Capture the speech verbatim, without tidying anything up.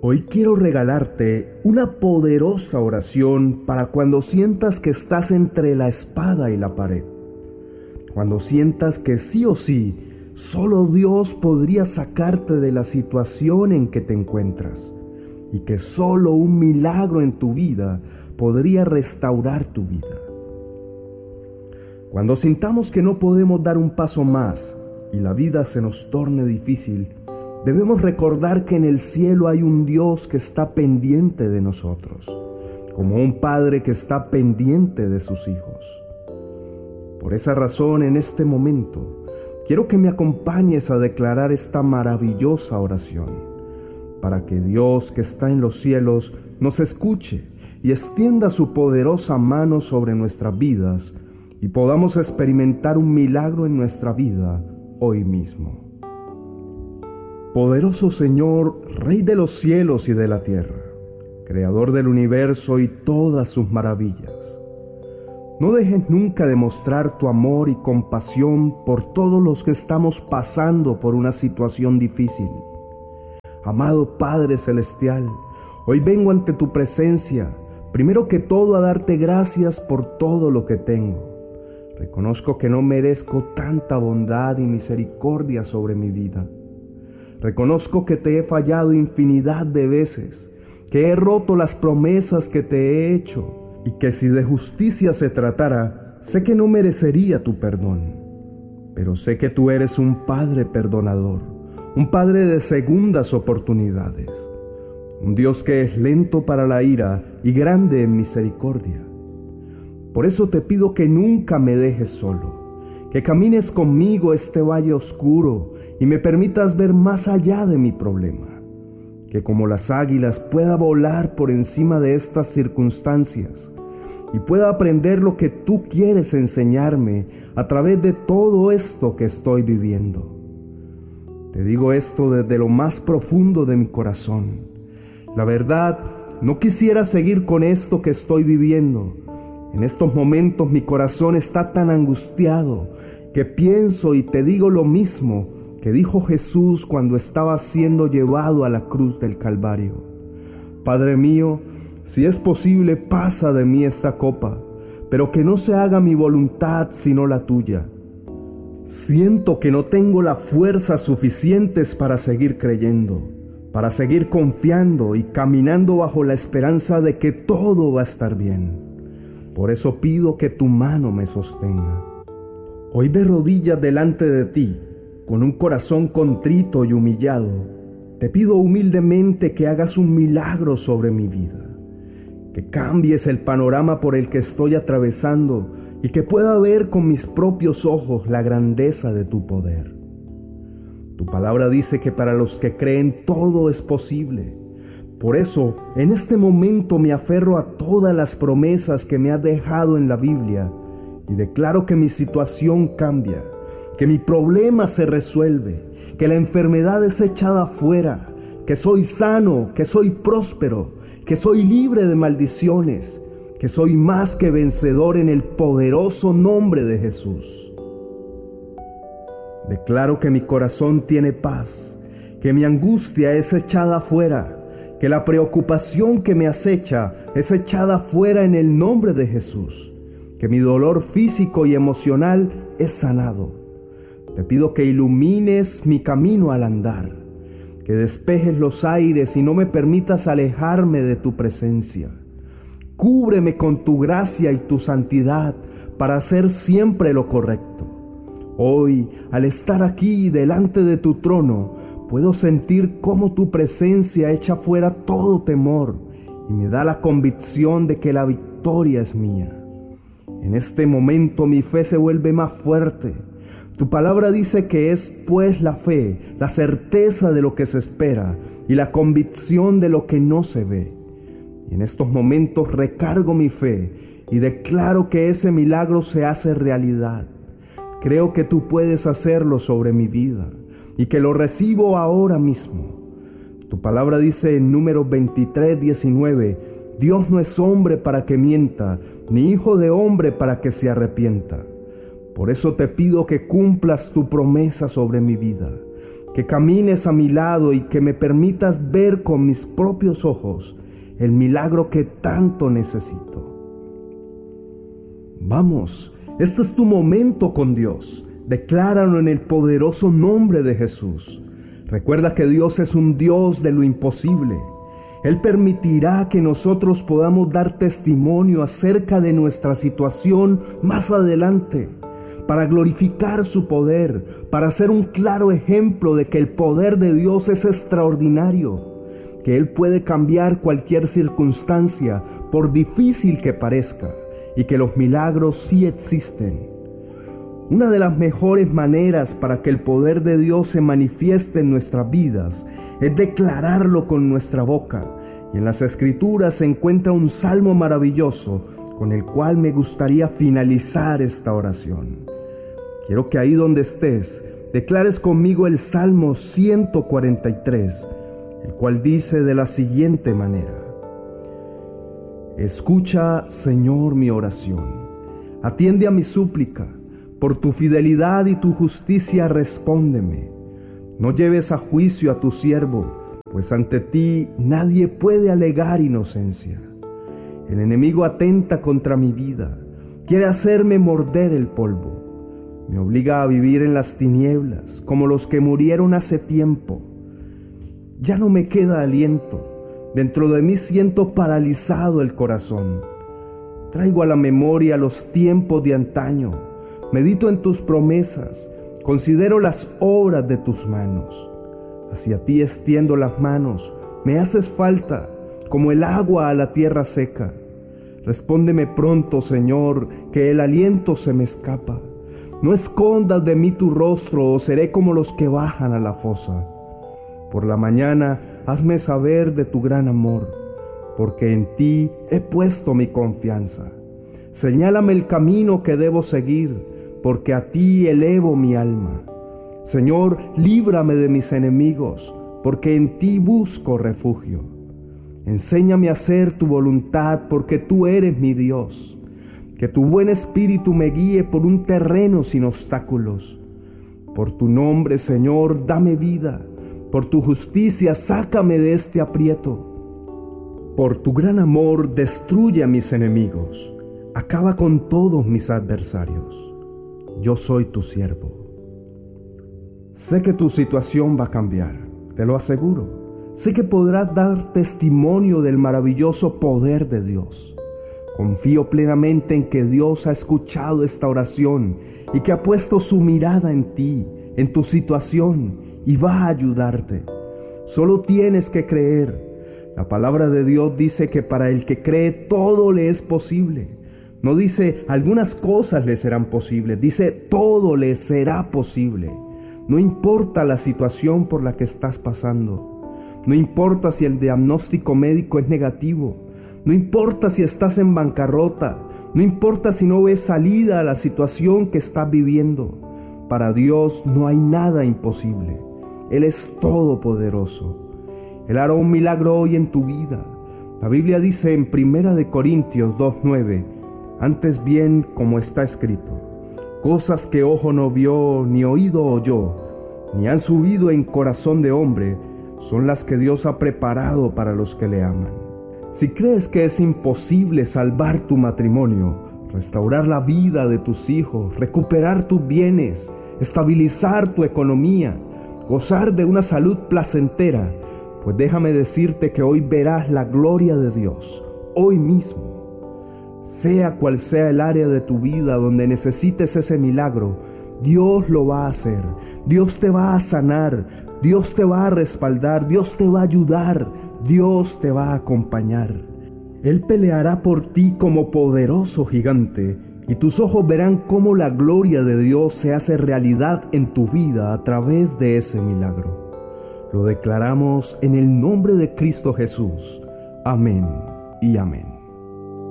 Hoy quiero regalarte una poderosa oración para cuando sientas que estás entre la espada y la pared. Cuando sientas que sí o sí, solo Dios podría sacarte de la situación en que te encuentras y que solo un milagro en tu vida podría restaurar tu vida. Cuando sintamos que no podemos dar un paso más y la vida se nos torne difícil, debemos recordar que en el cielo hay un Dios que está pendiente de nosotros, como un padre que está pendiente de sus hijos. Por esa razón, en este momento, quiero que me acompañes a declarar esta maravillosa oración, para que Dios que está en los cielos nos escuche y extienda su poderosa mano sobre nuestras vidas y podamos experimentar un milagro en nuestra vida hoy mismo. Poderoso Señor, Rey de los cielos y de la tierra, Creador del universo y todas sus maravillas, no dejes nunca de mostrar tu amor y compasión por todos los que estamos pasando por una situación difícil. Amado Padre Celestial, hoy vengo ante tu presencia, primero que todo a darte gracias por todo lo que tengo. Reconozco que no merezco tanta bondad y misericordia sobre mi vida. Reconozco que te he fallado infinidad de veces, que he roto las promesas que te he hecho y que si de justicia se tratara, sé que no merecería tu perdón. Pero sé que tú eres un Padre perdonador, un Padre de segundas oportunidades, un Dios que es lento para la ira y grande en misericordia. Por eso te pido que nunca me dejes solo, que camines conmigo este valle oscuro y me permitas ver más allá de mi problema, que como las águilas pueda volar por encima de estas circunstancias y pueda aprender lo que tú quieres enseñarme a través de todo esto que estoy viviendo. Te digo esto desde lo más profundo de mi corazón. La verdad, no quisiera seguir con esto que estoy viviendo. En estos momentos mi corazón está tan angustiado que pienso y te digo lo mismo que dijo Jesús cuando estaba siendo llevado a la cruz del Calvario. Padre mío, si es posible, pasa de mí esta copa, pero que no se haga mi voluntad sino la tuya. Siento que no tengo las fuerzas suficientes para seguir creyendo, para seguir confiando y caminando bajo la esperanza de que todo va a estar bien. Por eso pido que tu mano me sostenga. Hoy de rodillas delante de ti, con un corazón contrito y humillado, te pido humildemente que hagas un milagro sobre mi vida, que cambies el panorama por el que estoy atravesando y que pueda ver con mis propios ojos la grandeza de tu poder. Tu palabra dice que para los que creen todo es posible. Por eso, en este momento me aferro a todas las promesas que me has dejado en la Biblia y declaro que mi situación cambia, que mi problema se resuelve, que la enfermedad es echada afuera, que soy sano, que soy próspero, que soy libre de maldiciones, que soy más que vencedor en el poderoso nombre de Jesús. Declaro que mi corazón tiene paz, que mi angustia es echada afuera, que la preocupación que me acecha es echada afuera en el nombre de Jesús, que mi dolor físico y emocional es sanado. Te pido que ilumines mi camino al andar, que despejes los aires y no me permitas alejarme de tu presencia. Cúbreme con tu gracia y tu santidad para hacer siempre lo correcto. Hoy, al estar aquí delante de tu trono, puedo sentir cómo tu presencia echa fuera todo temor y me da la convicción de que la victoria es mía. En este momento mi fe se vuelve más fuerte. Tu palabra dice que es pues la fe, la certeza de lo que se espera y la convicción de lo que no se ve. Y en estos momentos recargo mi fe y declaro que ese milagro se hace realidad. Creo que tú puedes hacerlo sobre mi vida y que lo recibo ahora mismo. Tu palabra dice en Números veintitrés, diecinueve, Dios no es hombre para que mienta, ni hijo de hombre para que se arrepienta. Por eso te pido que cumplas tu promesa sobre mi vida, que camines a mi lado y que me permitas ver con mis propios ojos el milagro que tanto necesito. Vamos, este es tu momento con Dios. Decláralo en el poderoso nombre de Jesús. Recuerda que Dios es un Dios de lo imposible. Él permitirá que nosotros podamos dar testimonio acerca de nuestra situación más adelante, para glorificar su poder, para ser un claro ejemplo de que el poder de Dios es extraordinario, que Él puede cambiar cualquier circunstancia, por difícil que parezca, y que los milagros sí existen. Una de las mejores maneras para que el poder de Dios se manifieste en nuestras vidas es declararlo con nuestra boca. Y en las Escrituras se encuentra un salmo maravilloso con el cual me gustaría finalizar esta oración. Quiero que ahí donde estés, declares conmigo el Salmo ciento cuarenta y tres, el cual dice de la siguiente manera: Escucha, Señor, mi oración, atiende a mi súplica. Por tu fidelidad y tu justicia respóndeme. No lleves a juicio a tu siervo, pues ante ti nadie puede alegar inocencia. El enemigo atenta contra mi vida, quiere hacerme morder el polvo. Me obliga a vivir en las tinieblas, como los que murieron hace tiempo. Ya no me queda aliento, dentro de mí siento paralizado el corazón. Traigo a la memoria los tiempos de antaño. Medito en tus promesas, considero las obras de tus manos. Hacia ti extiendo las manos, me haces falta, como el agua a la tierra seca. Respóndeme pronto, Señor, que el aliento se me escapa. No escondas de mí tu rostro, o seré como los que bajan a la fosa. Por la mañana, hazme saber de tu gran amor, porque en ti he puesto mi confianza. Señálame el camino que debo seguir, porque a ti elevo mi alma. Señor, líbrame de mis enemigos, porque en ti busco refugio. Enséñame a hacer tu voluntad, porque tú eres mi Dios. Que tu buen espíritu me guíe por un terreno sin obstáculos. Por tu nombre, Señor, dame vida. Por tu justicia, sácame de este aprieto. Por tu gran amor, destruye a mis enemigos. Acaba con todos mis adversarios. Yo soy tu siervo. Sé que tu situación va a cambiar, te lo aseguro. Sé que podrás dar testimonio del maravilloso poder de Dios. Confío plenamente en que Dios ha escuchado esta oración y que ha puesto su mirada en ti, en tu situación, y va a ayudarte. Solo tienes que creer. La palabra de Dios dice que para el que cree todo le es posible. No dice algunas cosas le serán posibles, dice todo le será posible. No importa la situación por la que estás pasando. No importa si el diagnóstico médico es negativo. No importa si estás en bancarrota. No importa si no ves salida a la situación que estás viviendo. Para Dios no hay nada imposible. Él es todopoderoso. Él hará un milagro hoy en tu vida. La Biblia dice en primera de Corintios dos nueve, antes bien, como está escrito, cosas que ojo no vio, ni oído oyó, ni han subido en corazón de hombre, son las que Dios ha preparado para los que le aman. Si crees que es imposible salvar tu matrimonio, restaurar la vida de tus hijos, recuperar tus bienes, estabilizar tu economía, gozar de una salud placentera, pues déjame decirte que hoy verás la gloria de Dios, hoy mismo. Sea cual sea el área de tu vida donde necesites ese milagro, Dios lo va a hacer. Dios te va a sanar, Dios te va a respaldar, Dios te va a ayudar, Dios te va a acompañar. Él peleará por ti como poderoso gigante, y tus ojos verán cómo la gloria de Dios se hace realidad en tu vida a través de ese milagro. Lo declaramos en el nombre de Cristo Jesús. Amén y amén.